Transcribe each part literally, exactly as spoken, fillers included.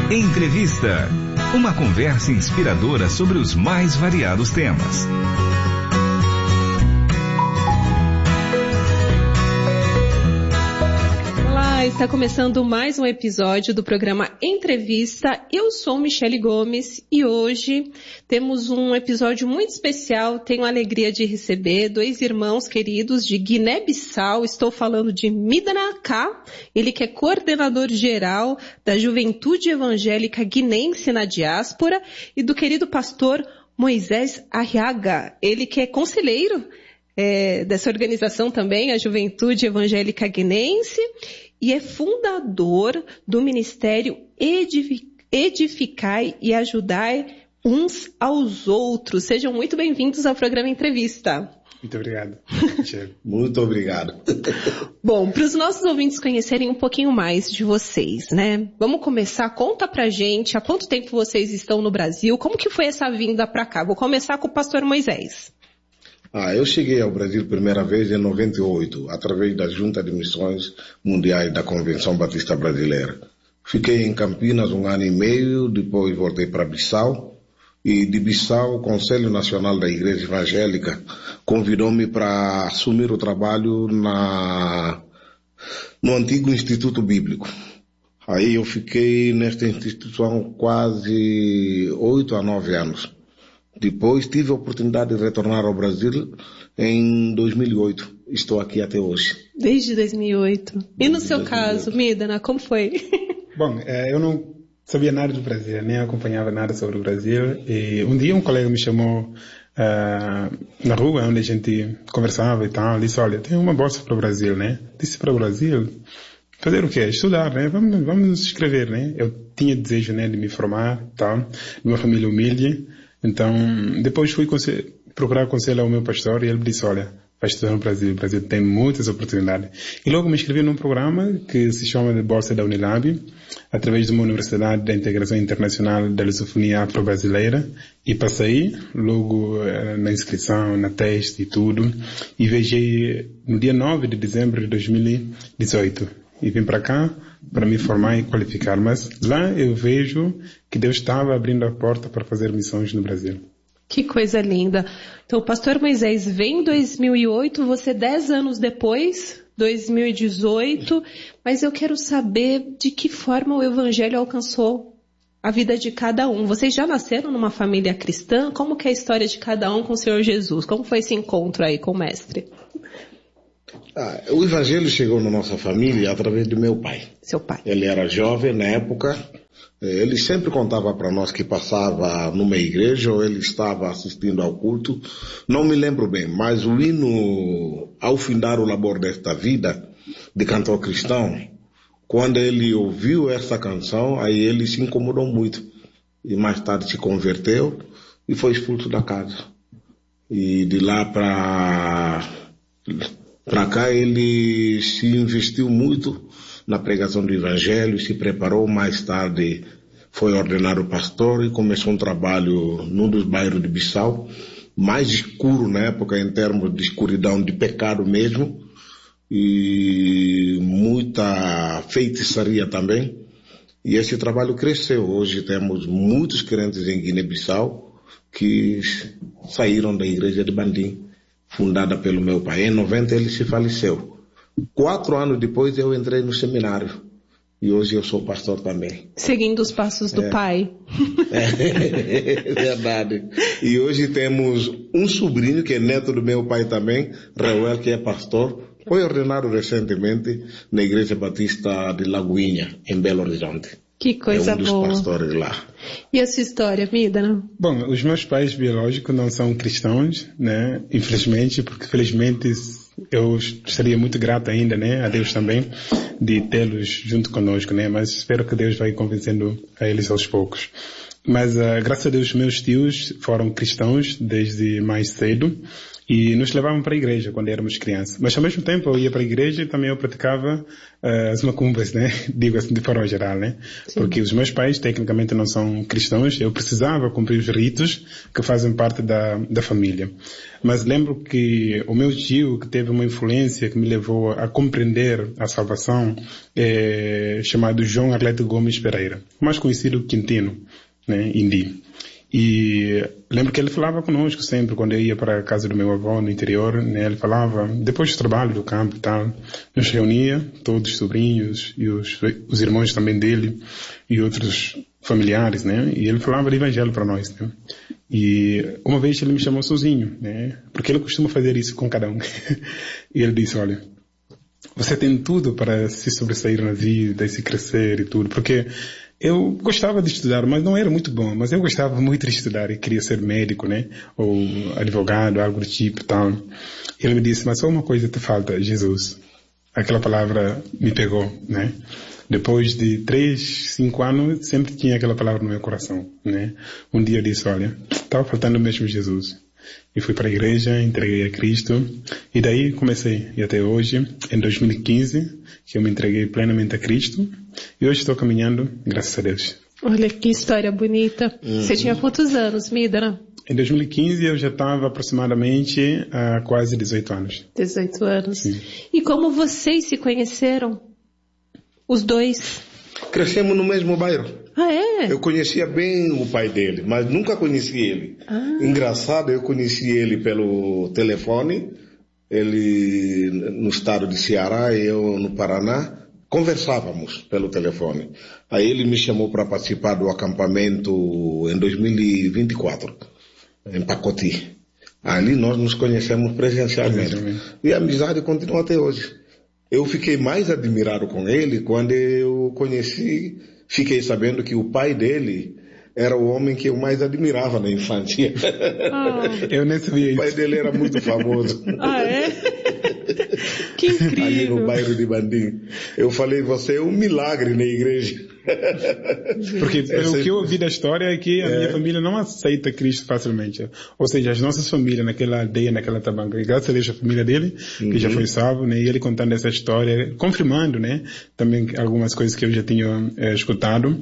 Entrevista. Uma conversa inspiradora sobre os mais variados temas. Olá, está começando mais um episódio do programa Entrevista. Eu sou Michele Gomes e hoje temos um episódio muito especial. Tenho a alegria de receber dois irmãos queridos de Guiné-Bissau. Estou falando de Midana Ka, ele que é coordenador geral da Juventude Evangélica Guinense na Diáspora, e do querido pastor Moisés Arriaga, ele que é conselheiro é, dessa organização também, a Juventude Evangélica Guinense, e é fundador do Ministério Edificai e Ajudai uns aos outros. Sejam muito bem-vindos ao programa Entrevista. Muito obrigado. Muito obrigado. Bom, para os nossos ouvintes conhecerem um pouquinho mais de vocês, né? Vamos começar, conta pra gente há quanto tempo vocês estão no Brasil, como que foi essa vinda para cá? Vou começar com o pastor Moisés. Ah, eu cheguei ao Brasil primeira vez em noventa e oito, através da Junta de Missões Mundiais da Convenção Batista Brasileira. Fiquei em Campinas um ano e meio, depois voltei para Bissau, e de Bissau o Conselho Nacional da Igreja Evangélica convidou-me para assumir o trabalho na, no antigo Instituto Bíblico. Aí eu fiquei nesta instituição quase oito a nove anos. Depois tive a oportunidade de retornar ao Brasil em dois mil e oito. Estou aqui até hoje. Desde dois mil e oito. E no seu caso, Midana, como foi? Bom, eu não sabia nada do Brasil, nem acompanhava nada sobre o Brasil. E um dia um colega me chamou uh, na rua, onde a gente conversava e tal. Disse, olha, tem uma bolsa para o Brasil, né? Disse, para o Brasil? Fazer o quê? Estudar, né? Vamos, vamos escrever, né? Eu tinha desejo, né, de me formar, tal, de uma família humilde. Então, depois fui conselho, procurar conselho ao meu pastor e ele me disse, olha, vai estudar no Brasil, o Brasil tem muitas oportunidades. E logo me inscrevi num programa que se chama de Bolsa da Unilab, através de uma Universidade da Integração Internacional da Lusofonia Afro-Brasileira, e passei logo eh, na inscrição, na teste e tudo, e viajei no dia nove de dezembro de dois mil e dezoito. E vim para cá para me formar e qualificar. Mas lá eu vejo que Deus estava abrindo a porta para fazer missões no Brasil. Que coisa linda. Então, o pastor Moisés vem em dois mil e oito, você dez anos depois, dois mil e dezoito, mas eu quero saber de que forma o Evangelho alcançou a vida de cada um. Vocês já nasceram numa família cristã? Como que é a história de cada um com o Senhor Jesus? Como foi esse encontro aí com o mestre? Ah, o Evangelho chegou na nossa família através do meu pai. Seu pai. Ele era jovem na época. Ele sempre contava para nós que passava numa igreja ou ele estava assistindo ao culto. Não me lembro bem, mas o hino, ao findar o labor desta vida, de cantor cristão, quando ele ouviu essa canção, aí ele se incomodou muito. E mais tarde se converteu e foi expulso da casa. E de lá para... Para cá ele se investiu muito na pregação do Evangelho, se preparou, mais tarde foi ordenado pastor e começou um trabalho num dos bairros de Bissau, mais escuro na época em termos de escuridão, de pecado mesmo, e muita feitiçaria também. E esse trabalho cresceu. Hoje temos muitos crentes em Guiné-Bissau que saíram da igreja de Bandim, fundada pelo meu pai. Em noventa ele se faleceu. Quatro anos depois eu entrei no seminário. E hoje eu sou pastor também. Seguindo os passos do é. pai. É verdade. E hoje temos um sobrinho que é neto do meu pai também, Reuel, que é pastor. Foi ordenado recentemente na Igreja Batista de Lagoinha, em Belo Horizonte. Que coisa boa. É um dos boa. pastores lá. E a sua história, Midana? Bom, os meus pais biológicos não são cristãos, né? Infelizmente, porque felizmente eu estaria muito grato ainda, né? A Deus também, de tê-los junto conosco, né? Mas espero que Deus vai convencendo a eles aos poucos. Mas, uh, graças a Deus, meus tios foram cristãos desde mais cedo e nos levavam para a igreja quando éramos crianças. Mas, ao mesmo tempo, eu ia para a igreja e também eu praticava uh, as macumbas, né? Digo assim de forma geral, né? Sim. Porque os meus pais, tecnicamente, não são cristãos. Eu precisava cumprir os ritos que fazem parte da, da família. Mas lembro que o meu tio, que teve uma influência que me levou a compreender a salvação, é chamado João Arlete Gomes Pereira, mais conhecido Quintino, né, Indi. E lembro que ele falava conosco sempre, quando eu ia para a casa do meu avô no interior, né, ele falava, depois do trabalho do campo e tal, nos reunia, todos os sobrinhos e os, os irmãos também dele e outros familiares, né, e ele falava de evangelho para nós, né. E uma vez ele me chamou sozinho, né, porque ele costuma fazer isso com cada um. E ele disse, olha, você tem tudo para se sobressair na vida e se crescer e tudo, porque eu gostava de estudar, mas não era muito bom, mas eu gostava muito de estudar e queria ser médico, né? Ou advogado, algo do tipo, tal. Ele me disse, mas só uma coisa te falta, Jesus. Aquela palavra me pegou, né? Depois de três, cinco anos, sempre tinha aquela palavra no meu coração, né? Um dia eu disse, olha, estava faltando mesmo Jesus. E fui para a igreja, entreguei a Cristo, e daí comecei, e até hoje, em dois mil e quinze, que eu me entreguei plenamente a Cristo, e hoje estou caminhando, graças a Deus. Olha que história bonita. Uhum. Você tinha quantos anos, Midra? Em dois mil e quinze eu já estava aproximadamente há quase dezoito anos. dezoito anos. Sim. E como vocês se conheceram? Os dois? Crescemos no mesmo bairro. Ah, é? Eu conhecia bem o pai dele, mas nunca conheci ele. Ah. Engraçado, eu conheci ele pelo telefone, ele no estado de Ceará e eu no Paraná. Conversávamos pelo telefone. Aí ele me chamou para participar do acampamento em dois mil e vinte e quatro, em Pacoti. Ali nós nos conhecemos presencialmente. E a amizade continua até hoje. Eu fiquei mais admirado com ele quando eu conheci, fiquei sabendo que o pai dele era o homem que eu mais admirava na infância. Ah. Eu nem sabia isso. O pai dele era muito famoso. Ah, é? Que incrível. Ali no bairro de Bandim. Eu falei, você é um milagre na igreja. Porque pelo Essa... que eu ouvi da história é que a é. minha família não aceita Cristo facilmente. Ou seja, as nossas famílias naquela aldeia, naquela tabanca, graças a Deus a família dele, uhum. que já foi salvo, né, e ele contando essa história, confirmando, né, também algumas coisas que eu já tinha é, escutado,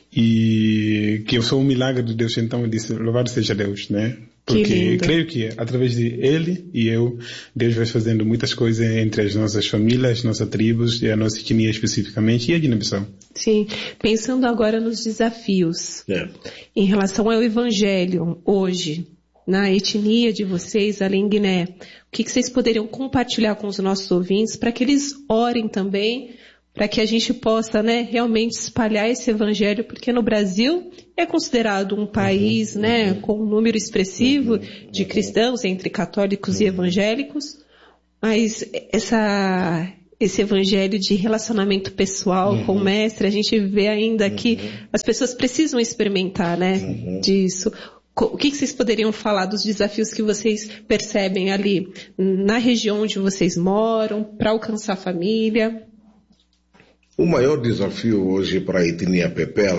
e que eu sou um milagre de Deus, então eu disse, louvado seja Deus, né. Porque creio que através de ele e eu, Deus vai fazendo muitas coisas entre as nossas famílias, nossas tribos e a nossa etnia especificamente e a Guiné-Bissau. Sim, pensando agora nos desafios é. em relação ao Evangelho hoje, na etnia de vocês ali em Guiné, o que, que vocês poderiam compartilhar com os nossos ouvintes para que eles orem também, para que a gente possa, né, realmente espalhar esse evangelho, porque no Brasil é considerado um país, uhum, né, uhum. com um número expressivo uhum. de cristãos entre católicos uhum. e evangélicos, mas essa, esse evangelho de relacionamento pessoal uhum. com o mestre, a gente vê ainda uhum. que as pessoas precisam experimentar, né, uhum. disso. O que vocês poderiam falar dos desafios que vocês percebem ali na região onde vocês moram, para alcançar a família? O maior desafio hoje para a etnia Pepel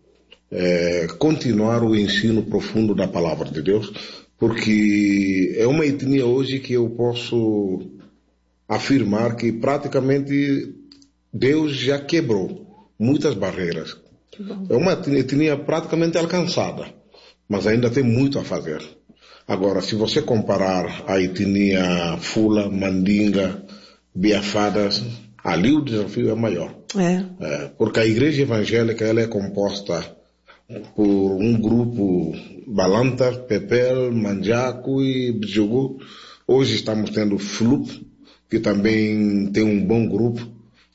é continuar o ensino profundo da palavra de Deus, porque é uma etnia hoje que eu posso afirmar que praticamente Deus já quebrou muitas barreiras. É uma etnia praticamente alcançada, mas ainda tem muito a fazer. Agora, se você comparar a etnia Fula, Mandinga, Biafadas, ali o desafio é maior. É. É, porque a igreja evangélica ela é composta por um grupo Balanta, Pepel, Manjaco e Bjugu. Hoje estamos tendo Flup, que também tem um bom grupo,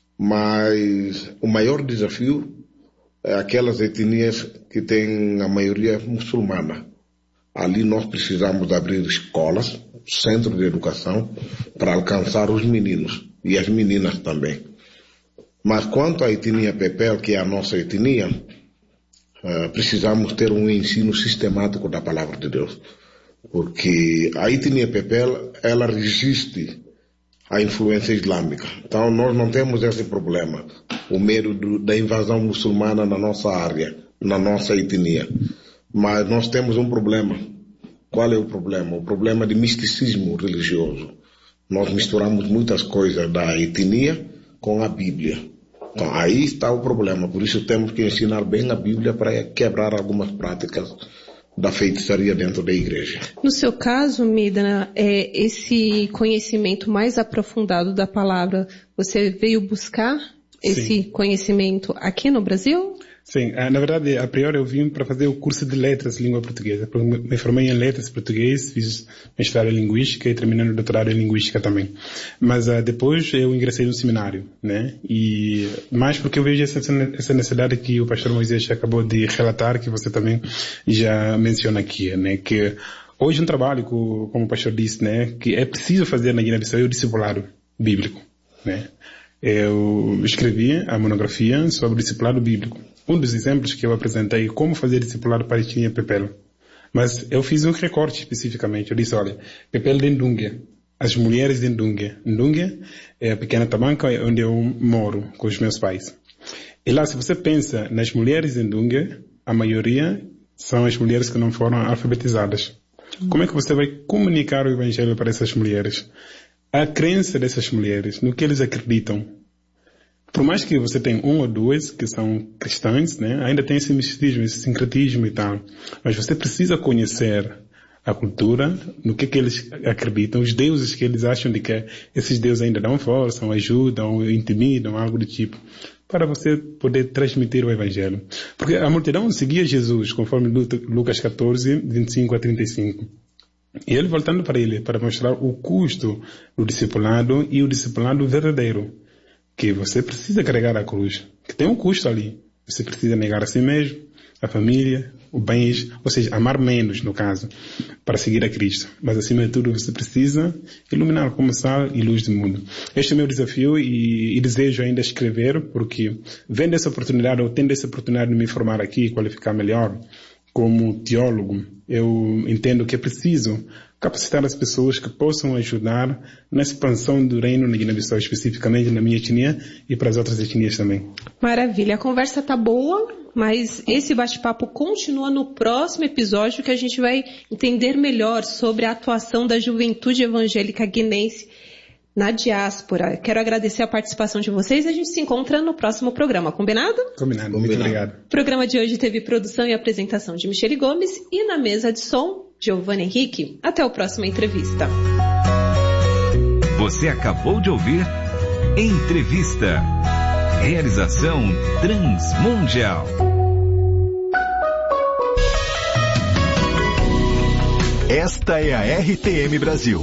mas o maior desafio é aquelas etnias que têm a maioria muçulmana. Ali nós precisamos abrir escolas, centros de educação, para alcançar os meninos e as meninas também. Mas quanto à etnia Pepel, que é a nossa etnia, uh, precisamos ter um ensino sistemático da palavra de Deus. Porque a etnia Pepel, ela resiste à influência islâmica. Então nós não temos esse problema, o medo do, da invasão muçulmana na nossa área. na nossa etnia. Mas nós temos um problema. Qual é o problema? O problema de misticismo religioso. Nós misturamos muitas coisas da etnia com a Bíblia. Então aí está o problema. Por isso temos que ensinar bem a Bíblia para quebrar algumas práticas da feitiçaria dentro da igreja. No seu caso, Midna, é, esse conhecimento mais aprofundado da palavra, você veio buscar esse Sim. conhecimento aqui no Brasil? Sim, na verdade, a priori eu vim para fazer o curso de letras língua portuguesa. Me formei em letras português, fiz mestrado em linguística e terminando o doutorado em linguística também. Mas uh, depois eu ingressei no seminário, né? E mais porque eu vejo essa, essa necessidade que o pastor Moisés acabou de relatar, que você também já menciona aqui, né? Que hoje um trabalho, como o pastor disse, né? Que é preciso fazer na Guiné-Bissau é o discipulado bíblico, né? Eu escrevi a monografia sobre o discipulado bíblico. Um dos exemplos que eu apresentei é como fazer discipulado para a etnia Pepelo. Mas eu fiz um recorte especificamente. Eu disse, olha, Pepelo de Ndungue, as mulheres de Ndungue. Ndungue é a pequena tabanca onde eu moro com os meus pais. E lá, se você pensa nas mulheres de Ndungue, a maioria são as mulheres que não foram alfabetizadas. Como é que você vai comunicar o evangelho para essas mulheres? A crença dessas mulheres, no que eles acreditam. Por mais que você tenha um ou duas que são cristãs, né, ainda tem esse misticismo, esse sincretismo e tal. Mas você precisa conhecer a cultura, no que que eles acreditam, os deuses que eles acham de que esses deuses ainda dão força, ou ajudam, ou intimidam, algo do tipo, para você poder transmitir o evangelho. Porque a multidão seguia Jesus, conforme Lucas catorze, vinte e cinco a trinta e cinco. E ele voltando para ele, para mostrar o custo do discipulado e o discipulado verdadeiro. Que você precisa carregar a cruz, que tem um custo ali. Você precisa negar a si mesmo, a família, os bens, ou seja, amar menos, no caso, para seguir a Cristo. Mas acima de tudo você precisa iluminar como sal e luz do mundo. Este é o meu desafio e, e desejo ainda escrever, porque vendo essa oportunidade, ou tendo essa oportunidade de me formar aqui e qualificar melhor como teólogo, eu entendo que é preciso capacitar as pessoas que possam ajudar na expansão do reino na Guiné-Bissau, especificamente na minha etnia e para as outras etnias também. Maravilha, a conversa tá boa, mas esse bate-papo continua no próximo episódio, que a gente vai entender melhor sobre a atuação da juventude evangélica guinense na diáspora. Quero agradecer a participação de vocês e a gente se encontra no próximo programa. Combinado? Combinado, muito obrigado. O programa de hoje teve produção e apresentação de Michele Gomes e na mesa de som, Giovanni Henrique. Até a próxima entrevista. Você acabou de ouvir Entrevista. Realização Transmundial. Esta é a R T M Brasil.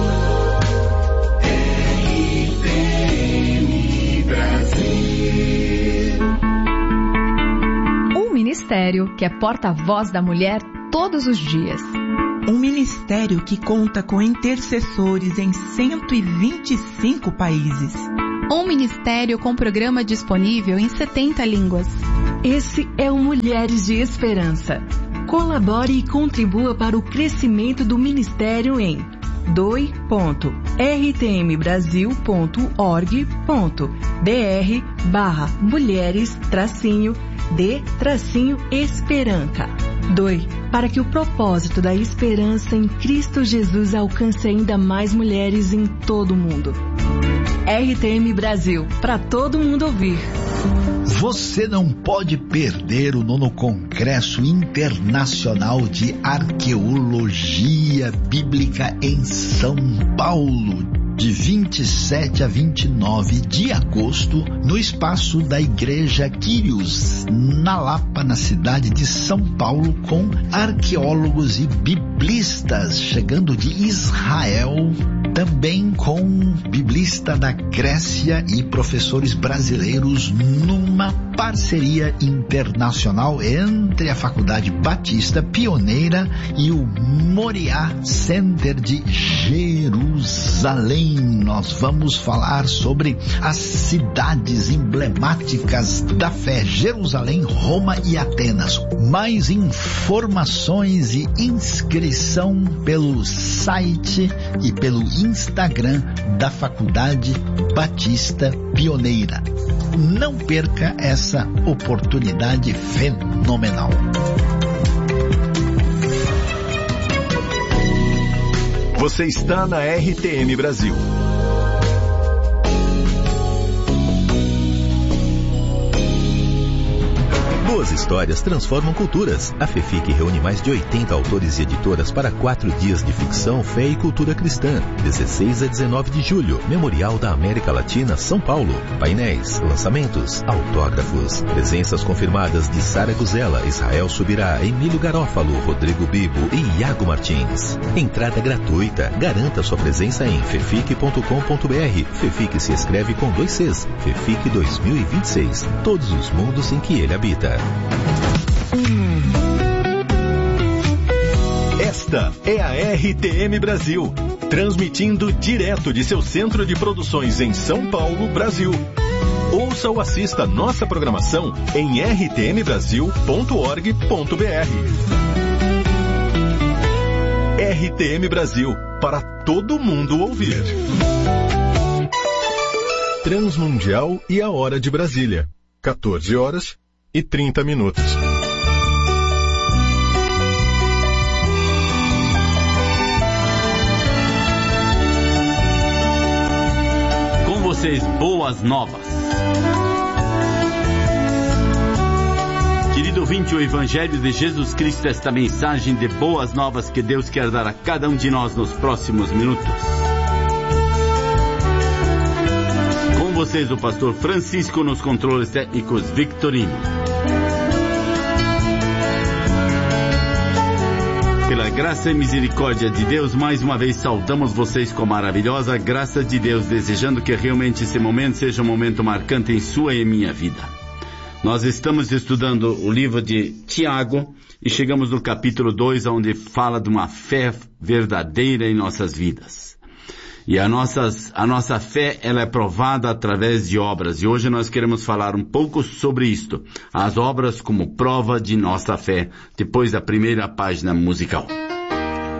Um ministério que é porta-voz da mulher todos os dias. Um ministério que conta com intercessores em cento e vinte e cinco países. Um ministério com programa disponível em setenta línguas. Esse é o Mulheres de Esperança. Colabore e contribua para o crescimento do ministério em doe ponto r t m brasil ponto org ponto b r barra mulheres tracinho de tracinho esperança. Doe para que o propósito da esperança em Cristo Jesus alcance ainda mais mulheres em todo o mundo. R T M Brasil, para todo mundo ouvir. Você não pode perder o nono Congresso Internacional de Arqueologia Bíblica em São Paulo, de vinte e sete a vinte e nove de agosto, no espaço da Igreja Quírios, na Lapa, na cidade de São Paulo, com arqueólogos e biblistas chegando de Israel, também com biblista da Grécia e professores brasileiros, numa parceria internacional entre a Faculdade Batista Pioneira e o Moriá Center de Jerusalém. Nós vamos falar sobre as cidades emblemáticas da fé: Jerusalém, Roma e Atenas. Mais informações e inscrição pelo site e pelo Instagram da Faculdade Batista Pioneira. Não perca essa essa oportunidade fenomenal. Você está na R T M Brasil. Boas histórias transformam culturas. A FEFIC reúne mais de oitenta autores e editoras para quatro dias de ficção, fé e cultura cristã. dezesseis a dezenove de julho, Memorial da América Latina, São Paulo. Painéis, lançamentos, autógrafos. Presenças confirmadas de Sara Guzela, Israel Subirá, Emílio Garófalo, Rodrigo Bibo e Iago Martins. Entrada gratuita. Garanta sua presença em fefic ponto com ponto br. FEFIC se escreve com dois Cs. FEFIC dois mil e vinte e seis. Todos os mundos em que ele habita. Esta é a R T M Brasil, transmitindo direto de seu centro de produções em São Paulo, Brasil. Ouça ou assista nossa programação em r t m brasil ponto org ponto b r. R T M Brasil, para todo mundo ouvir. Transmundial e a hora de Brasília, quatorze horas e trinta minutos. Com vocês, boas novas. Querido ouvinte, o Evangelho de Jesus Cristo, esta mensagem de boas novas que Deus quer dar a cada um de nós nos próximos minutos. Com vocês, o pastor Francisco, nos controles técnicos Victorino. Pela graça e misericórdia de Deus, mais uma vez saudamos vocês com a maravilhosa graça de Deus, desejando que realmente esse momento seja um momento marcante em sua e minha vida. Nós estamos estudando o livro de Tiago e chegamos no capítulo dois, onde fala de uma fé verdadeira em nossas vidas. E a, nossas, a nossa fé, ela é provada através de obras. E hoje nós queremos falar um pouco sobre isto. As obras como prova de nossa fé, depois da primeira página musical.